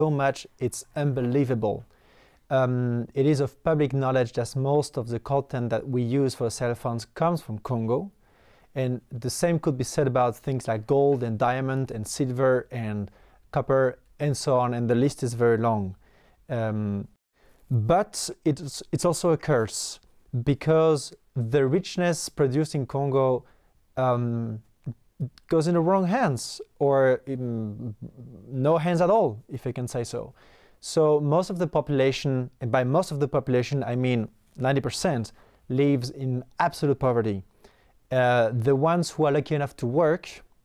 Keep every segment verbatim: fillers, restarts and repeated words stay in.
so much, it's unbelievable. Um, it is of public knowledge that most of the content that we use for cell phones comes from Congo. And the same could be said about things like gold and diamond and silver and copper and so on, and the list is very long. Um, but it's, it's also a curse, because the richness produced in Congo um, goes in the wrong hands, or in no hands at all, if I can say so. So most of the population, and by most of the population I mean ninety percent, lives in absolute poverty. Uh, the ones who are lucky enough to work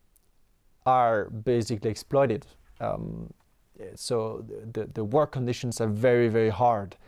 are basically exploited. Um, so the, the work conditions are very, very hard.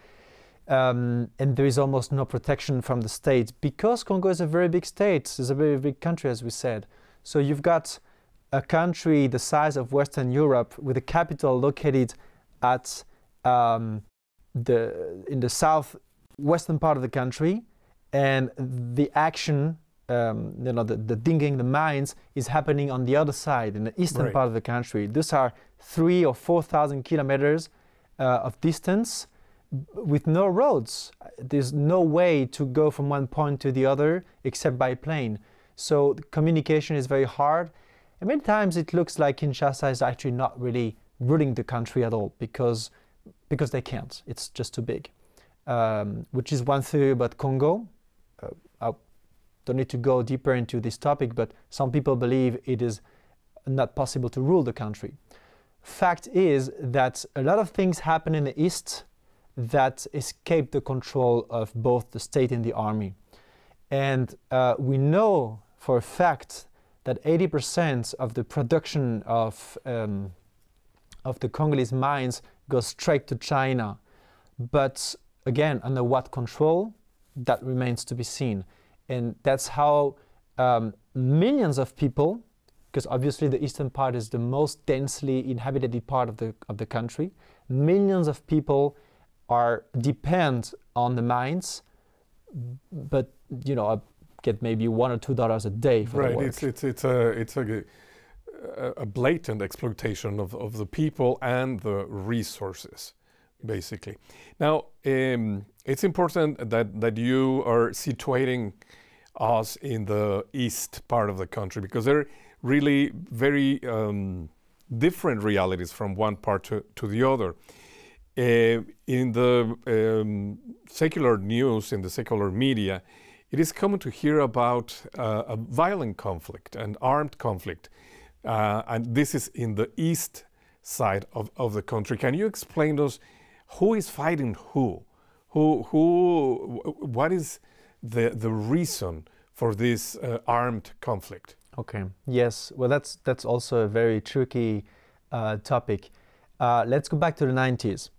Um, and there is almost no protection from the state, because Congo is a very big state, it's a very big country, as we said. So you've got a country the size of Western Europe with a capital located at um, the, in the southwestern part of the country, and the action Um, you know, the, the digging the mines is happening on the other side, in the eastern right. part of the country. These are three or four thousand kilometers uh, of distance with no roads. There's no way to go from one point to the other except by plane. So the communication is very hard. And many times it looks like Kinshasa is actually not really ruling the country at all, because, because they can't. It's just too big. Um, which is one theory about Congo. Uh, I'll don't need to go deeper into this topic, but some people believe it is not possible to rule the country. Fact is that a lot of things happen in the east that escape the control of both the state and the army. And uh, we know for a fact that eighty percent of the production of, um, of the Congolese mines goes straight to China. But again, under what control? That remains to be seen. And that's how um, millions of people, because obviously the eastern part is the most densely inhabited part of the, of the country, millions of people are depend on the mines, but you know, get maybe one or two dollars a day for right. the work. It's it's it's a it's a, a blatant exploitation of, of the people and the resources, basically. Now, um, it's important that that you are situating us in the east part of the country, because they're really very um, different realities from one part to, to the other. Uh, in the um, secular news, in the secular media, it is common to hear about uh, a violent conflict, an armed conflict, uh, and this is in the east side of, of the country. Can you explain to us who is fighting who? Who, who, what is the, the reason for this uh, armed conflict? Okay, yes, well that's, that's also a very tricky uh, topic. Uh, let's go back to the nineties.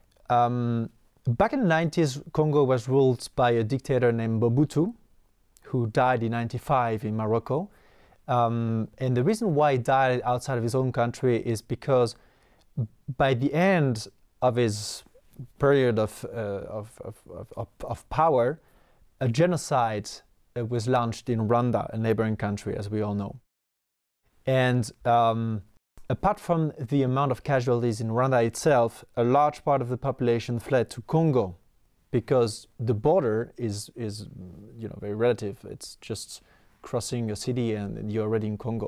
Um, back in the nineties, Congo was ruled by a dictator named Mobutu, who died in ninety-five in Morocco. Um, and the reason why he died outside of his own country is because by the end of his period of, uh, of, of, of, of power, a genocide uh, was launched in Rwanda, a neighboring country, as we all know. And um, apart from the amount of casualties in Rwanda itself, a large part of the population fled to Congo, because the border is, is you know, very relative. It's just crossing a city and you're already in Congo.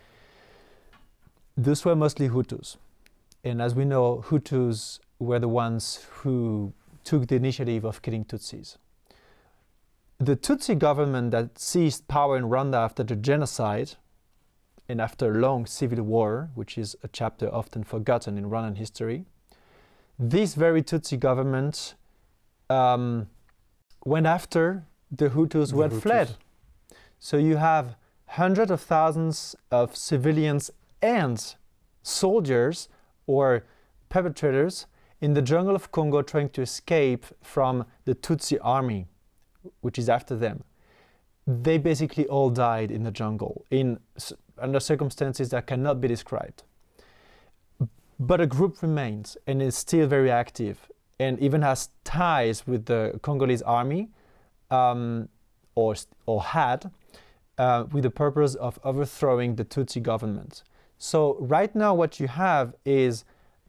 Those were mostly Hutus. And as we know, Hutus were the ones who took the initiative of killing Tutsis. The Tutsi government that seized power in Rwanda after the genocide and after a long civil war, which is a chapter often forgotten in Rwandan history, this very Tutsi government um, went after the Hutus who had fled. So you have hundreds of thousands of civilians and soldiers or perpetrators in the jungle of Congo trying to escape from the Tutsi army, which is after them. They basically all died in the jungle in under circumstances that cannot be described. But a group remains and is still very active and even has ties with the Congolese army, um, or, or had, uh, with the purpose of overthrowing the Tutsi government. So right now what you have is